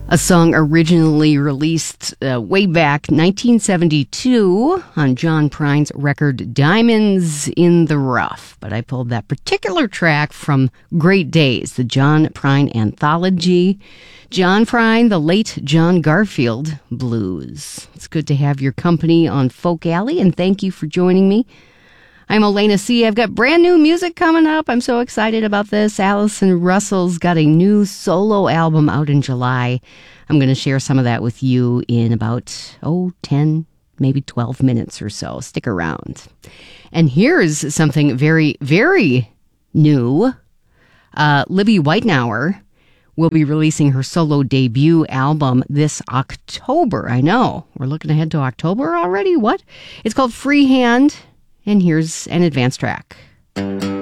A song originally released way back 1972 on John Prine's record Diamonds in the Rough. But I pulled that particular track from Great Days, the John Prine anthology. John Prine, the late John Garfield Blues. It's good to have your company on Folk Alley, and thank you for joining me. I'm Elena C. I've got brand new music coming up. I'm so excited about this. Allison Russell's got a new solo album out in July. I'm going to share some of that with you in about, 10, maybe 12 minutes or so. Stick around. And here's something very, very new. Libby Whitenauer will be releasing her solo debut album this October. I know. We're looking ahead to October already? What? It's called Freehand. And here's an advanced track.